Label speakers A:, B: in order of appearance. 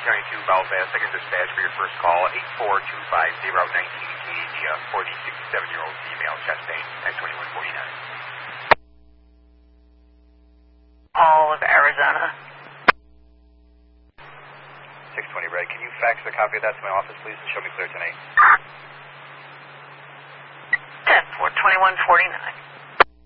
A: County 2, Belfast, second dispatch for your first call, 842501980 for the 67-year-old female, chest pain at 2149.
B: All of Arizona.
A: 620 Red, can you fax a copy of that to my office, please, and show me clear tonight?
B: 10-4-2149.